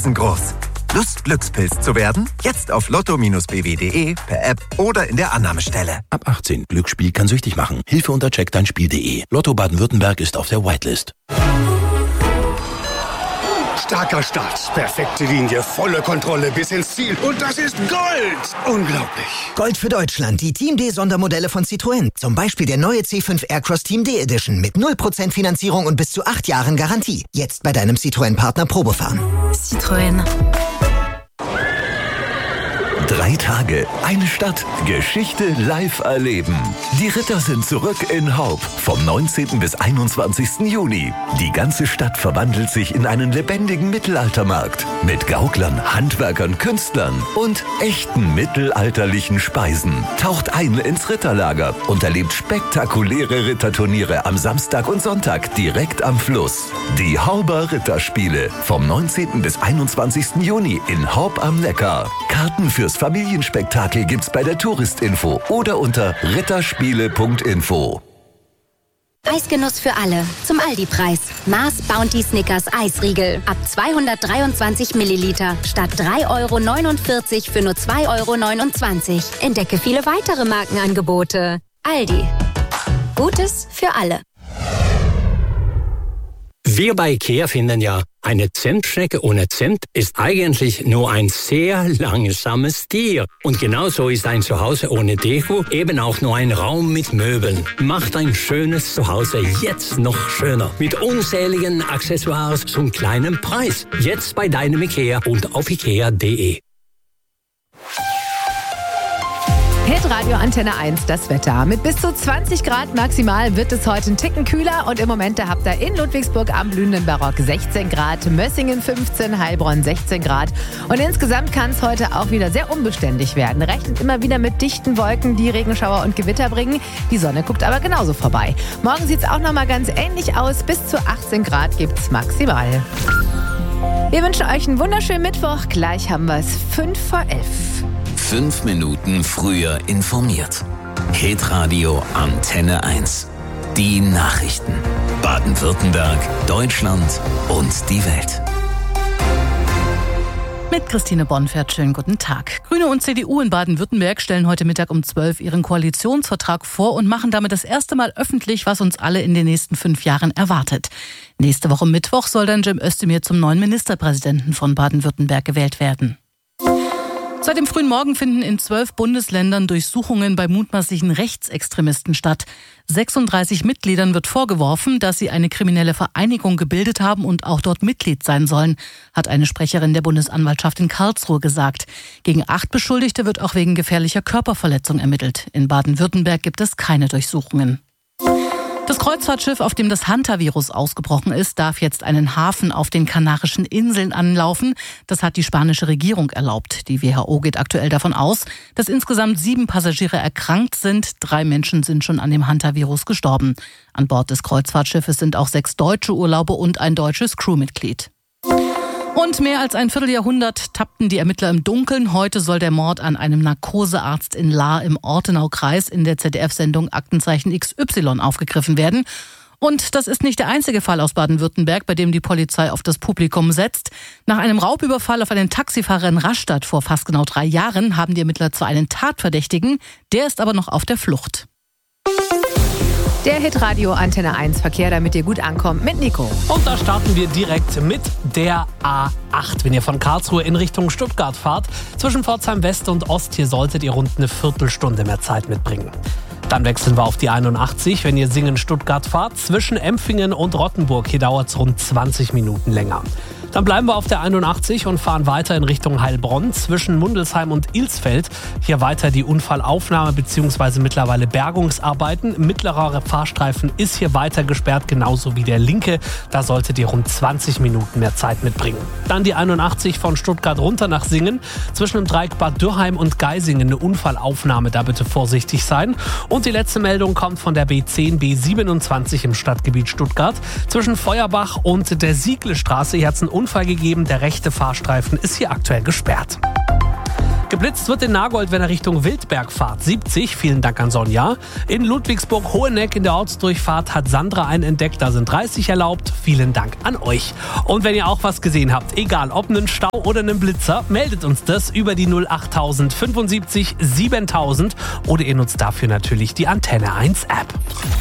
riesengroß. Lust, Glückspilz zu werden? Jetzt auf lotto-bw.de, per App oder in der Annahmestelle. Ab 18. Glücksspiel kann süchtig machen. Hilfe unter checkdeinspiel.de. Lotto Baden-Württemberg ist auf der Whitelist. Starker Start, perfekte Linie, volle Kontrolle bis ins Ziel. Und das ist Gold! Unglaublich. Gold für Deutschland, die Team D-Sondermodelle von Citroën. Zum Beispiel der neue C5 Aircross Team D Edition mit 0% Finanzierung und bis zu 8 Jahren Garantie. Jetzt bei deinem Citroën-Partner Probefahren. Citroën. 3 Tage, eine Stadt, Geschichte live erleben. Die Ritter sind zurück in Haupt vom 19. bis 21. Juni. Die ganze Stadt verwandelt sich in einen lebendigen Mittelaltermarkt mit Gauklern, Handwerkern, Künstlern und echten mittelalterlichen Speisen. Taucht ein ins Ritterlager und erlebt spektakuläre Ritterturniere am Samstag und Sonntag direkt am Fluss. Die Hauber Ritterspiele vom 19. bis 21. Juni in Haupt am Neckar. Karten fürs Familienspektakel gibt's bei der Touristinfo oder unter ritterspiele.info. Eisgenuss für alle. Zum Aldi-Preis. Mars Bounty Snickers Eisriegel. Ab 223 Milliliter. Statt 3,49 € für nur 2,29 €. Entdecke viele weitere Markenangebote. Aldi. Gutes für alle. Wir bei IKEA finden ja, eine Zimtschnecke ohne Zimt ist eigentlich nur ein sehr langsames Tier. Und genauso ist ein Zuhause ohne Deko eben auch nur ein Raum mit Möbeln. Macht ein schönes Zuhause jetzt noch schöner. Mit unzähligen Accessoires zum kleinen Preis. Jetzt bei deinem IKEA und auf ikea.de. Hitradio Antenne 1, das Wetter. Mit bis zu 20 Grad maximal wird es heute ein Ticken kühler und im Moment da habt ihr in Ludwigsburg am blühenden Barock 16 Grad, Mössingen 15, Heilbronn 16 Grad und insgesamt kann es heute auch wieder sehr unbeständig werden. Rechnet immer wieder mit dichten Wolken, die Regenschauer und Gewitter bringen. Die Sonne guckt aber genauso vorbei. Morgen sieht es auch nochmal ganz ähnlich aus. Bis zu 18 Grad gibt es maximal. Wir wünschen euch einen wunderschönen Mittwoch. Gleich haben wir es 11:05. 5 Minuten früher informiert. Hitradio Antenne 1. Die Nachrichten. Baden-Württemberg, Deutschland und die Welt. Mit Christine Bonfert, schönen guten Tag. Grüne und CDU in Baden-Württemberg stellen heute Mittag um 12 ihren Koalitionsvertrag vor und machen damit das erste Mal öffentlich, was uns alle in den nächsten 5 Jahren erwartet. Nächste Woche Mittwoch soll dann Cem Özdemir zum neuen Ministerpräsidenten von Baden-Württemberg gewählt werden. Seit dem frühen Morgen finden in 12 Bundesländern Durchsuchungen bei mutmaßlichen Rechtsextremisten statt. 36 Mitgliedern wird vorgeworfen, dass sie eine kriminelle Vereinigung gebildet haben und auch dort Mitglied sein sollen, hat eine Sprecherin der Bundesanwaltschaft in Karlsruhe gesagt. Gegen 8 Beschuldigte wird auch wegen gefährlicher Körperverletzung ermittelt. In Baden-Württemberg gibt es keine Durchsuchungen. Das Kreuzfahrtschiff, auf dem das Hantavirus ausgebrochen ist, darf jetzt einen Hafen auf den Kanarischen Inseln anlaufen. Das hat die spanische Regierung erlaubt. Die WHO geht aktuell davon aus, dass insgesamt 7 Passagiere erkrankt sind. 3 Menschen sind schon an dem Hantavirus gestorben. An Bord des Kreuzfahrtschiffes sind auch 6 deutsche Urlauber und ein deutsches Crewmitglied. Und mehr als ein Vierteljahrhundert tappten die Ermittler im Dunkeln. Heute soll der Mord an einem Narkosearzt in Lahr im Ortenaukreis in der ZDF-Sendung Aktenzeichen XY aufgegriffen werden. Und das ist nicht der einzige Fall aus Baden-Württemberg, bei dem die Polizei auf das Publikum setzt. Nach einem Raubüberfall auf einen Taxifahrer in Rastatt vor fast genau 3 Jahren haben die Ermittler zwar einen Tatverdächtigen, der ist aber noch auf der Flucht. Der Hitradio Antenne 1 Verkehr, damit ihr gut ankommt, mit Nico. Und da starten wir direkt mit der A8. Wenn ihr von Karlsruhe in Richtung Stuttgart fahrt, zwischen Pforzheim West und Ost, hier solltet ihr rund eine Viertelstunde mehr Zeit mitbringen. Dann wechseln wir auf die 81, wenn ihr Singen-Stuttgart fahrt, zwischen Empfingen und Rottenburg. Hier dauert es rund 20 Minuten länger. Dann bleiben wir auf der 81 und fahren weiter in Richtung Heilbronn zwischen Mundelsheim und Ilsfeld. Hier weiter die Unfallaufnahme bzw. mittlerweile Bergungsarbeiten. Mittlerer Fahrstreifen ist hier weiter gesperrt, genauso wie der linke. Da solltet ihr rund 20 Minuten mehr Zeit mitbringen. Dann die 81 von Stuttgart runter nach Singen. Zwischen dem Dreieck Bad Dürrheim und Geisingen eine Unfallaufnahme, da bitte vorsichtig sein. Und die letzte Meldung kommt von der B10, B27 im Stadtgebiet Stuttgart. Zwischen Feuerbach und der Sieglestraße, hier hat es einen Unfall gegeben. Der rechte Fahrstreifen ist hier aktuell gesperrt. Geblitzt wird in Nagold, wenn er Richtung Wildberg fahrt. 70, vielen Dank an Sonja. In Ludwigsburg-Hoheneck in der Ortsdurchfahrt hat Sandra einen entdeckt, da sind 30 erlaubt. Vielen Dank an euch. Und wenn ihr auch was gesehen habt, egal ob einen Stau oder einen Blitzer, meldet uns das über die 08000 75 7000 oder ihr nutzt dafür natürlich die Antenne 1 App.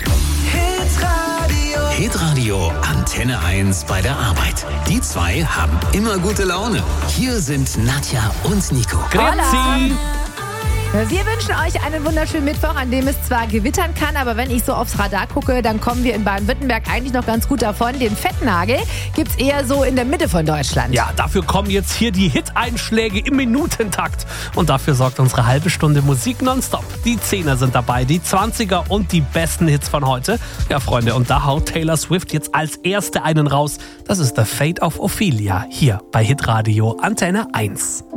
Hitradio Antenne 1 bei der Arbeit. Die zwei haben immer gute Laune. Hier sind Nadja und Nico. Grüezi! Wir wünschen euch einen wunderschönen Mittwoch, an dem es zwar gewittern kann, aber wenn ich so aufs Radar gucke, dann kommen wir in Baden-Württemberg eigentlich noch ganz gut davon. Den Fettnagel gibt's eher so in der Mitte von Deutschland. Ja, dafür kommen jetzt hier die Hit-Einschläge im Minutentakt. Und dafür sorgt unsere halbe Stunde Musik nonstop. Die 10er sind dabei, die 20er und die besten Hits von heute. Ja, Freunde, und da haut Taylor Swift jetzt als erste einen raus. Das ist The Fate of Ophelia, hier bei Hitradio Antenne 1.